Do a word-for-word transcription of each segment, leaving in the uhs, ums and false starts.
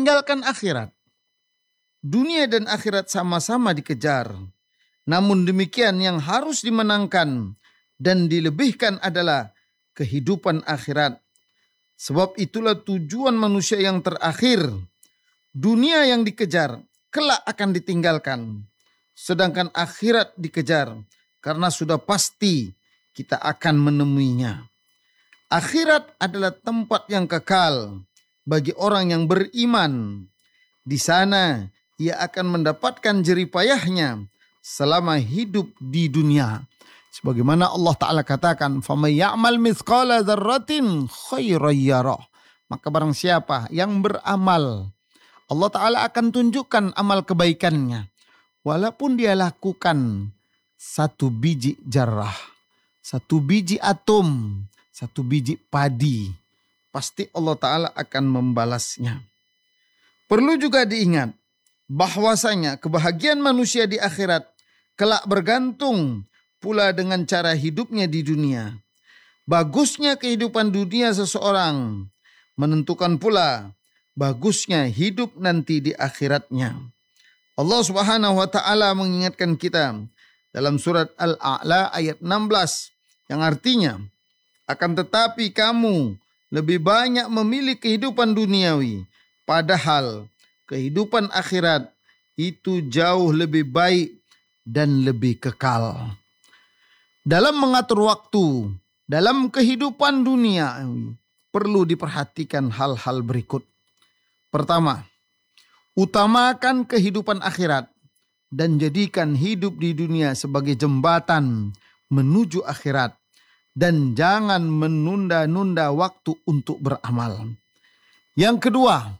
tinggalkan akhirat. Dunia dan akhirat sama-sama dikejar. Namun demikian yang harus dimenangkan dan dilebihkan adalah kehidupan akhirat. Sebab itulah tujuan manusia yang terakhir. Dunia yang dikejar kelak akan ditinggalkan. Sedangkan akhirat dikejar karena sudah pasti kita akan menemuinya. Akhirat adalah tempat yang kekal bagi orang yang beriman. Di sana ia akan mendapatkan jerih payahnya selama hidup di dunia. Sebagaimana Allah Ta'ala katakan, فَمَنْ يَعْمَلْ مِثْقَالَ ذَرَّةٍ خَيْرًا يَرَهُ. Maka barang siapa yang beramal, Allah Ta'ala akan tunjukkan amal kebaikannya. Walaupun dia lakukan satu biji jarrah, satu biji atom, satu biji padi, pasti Allah Ta'ala akan membalasnya. Perlu juga diingat bahwasanya kebahagiaan manusia di akhirat kelak bergantung pula dengan cara hidupnya di dunia. Bagusnya kehidupan dunia seseorang menentukan pula bagusnya hidup nanti di akhiratnya. Allah Subhanahu wa taala mengingatkan kita dalam surat Al-A'la ayat enam belas yang artinya, akan tetapi kamu lebih banyak memilih kehidupan duniawi, padahal kehidupan akhirat itu jauh lebih baik dan lebih kekal. Dalam mengatur waktu, dalam kehidupan dunia, perlu diperhatikan hal-hal berikut. Pertama, utamakan kehidupan akhirat dan jadikan hidup di dunia sebagai jembatan menuju akhirat. Dan jangan menunda-nunda waktu untuk beramal. Yang kedua,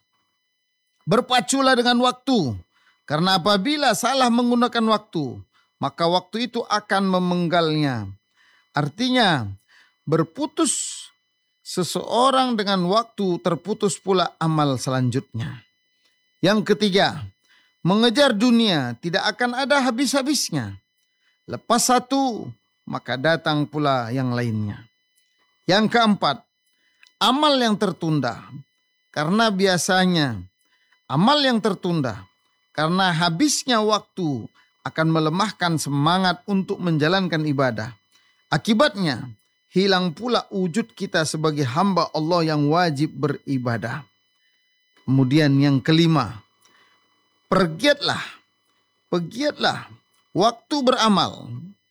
berpaculah dengan waktu. Karena apabila salah menggunakan waktu, maka waktu itu akan memenggalnya. Artinya, berputus seseorang dengan waktu, terputus pula amal selanjutnya. Yang ketiga, mengejar dunia tidak akan ada habis-habisnya. Lepas satu, maka datang pula yang lainnya. Yang keempat, amal yang tertunda. Karena biasanya amal yang tertunda, karena habisnya waktu akan melemahkan semangat untuk menjalankan ibadah. Akibatnya, hilang pula wujud kita sebagai hamba Allah yang wajib beribadah. Kemudian yang kelima, pergiatlah, pergiatlah waktu beramal.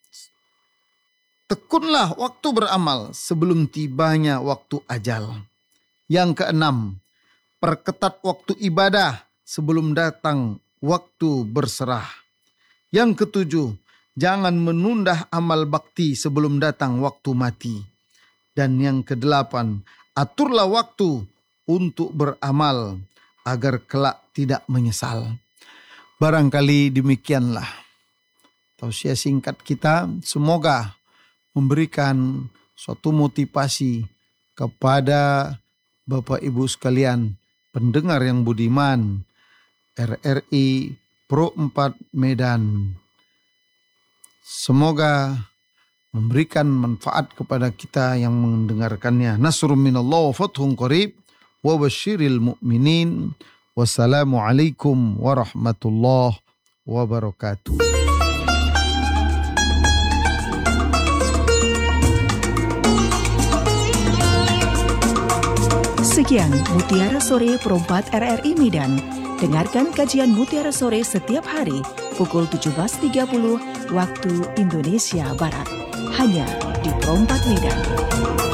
Tekunlah waktu beramal sebelum tibanya waktu ajal. Yang keenam, perketat waktu ibadah sebelum datang waktu berserah. Yang ketujuh, jangan menunda amal bakti sebelum datang waktu mati. Dan yang kedelapan, aturlah waktu untuk beramal agar kelak tidak menyesal. Barangkali demikianlah tausiah singkat kita, semoga memberikan suatu motivasi kepada Bapak Ibu sekalian pendengar yang budiman R R I Pro empat Medan. Semoga memberikan manfaat kepada kita yang mendengarkannya. Nasrun minallah wa fathun qarib wa basyiril mu'minin. Wassalamualaikum warahmatullahi wabarakatuh. Sekian Mutiara Sore Perempat R R I Medan. Dengarkan kajian Mutiara Sore setiap hari pukul tujuh belas tiga puluh waktu Indonesia Barat. Hanya di Perempat Medan.